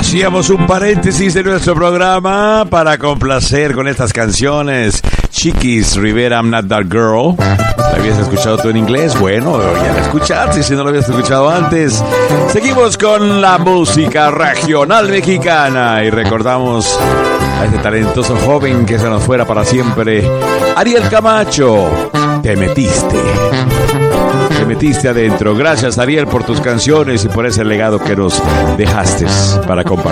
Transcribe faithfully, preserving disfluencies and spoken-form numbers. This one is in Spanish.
Hacíamos un paréntesis de nuestro programa para complacer con estas canciones. Chiquis Rivera, I'm Not That Girl. ¿La habías escuchado tú en inglés? Bueno, ya la escuchaste si no lo habías escuchado antes. Seguimos con la música regional mexicana y recordamos a este talentoso joven que se nos fuera para siempre, Ariel Camacho. Te metiste. Te metiste adentro. Gracias, Ariel, por tus canciones y por ese legado que nos dejaste para compartir.